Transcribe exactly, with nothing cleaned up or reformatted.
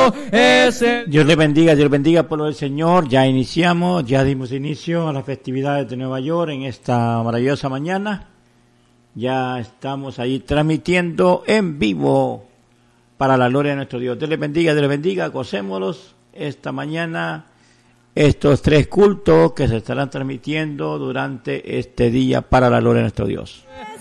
Cristo es el... Dios le bendiga, Dios le bendiga, pueblo del Señor. Ya iniciamos, ya dimos inicio a las festividades de Nueva York en esta maravillosa mañana. Ya estamos ahí transmitiendo en vivo para la gloria de nuestro Dios. Dios le bendiga, Dios le bendiga. Gocémoslos esta mañana, estos tres cultos que se estarán transmitiendo durante este día para la gloria de nuestro Dios.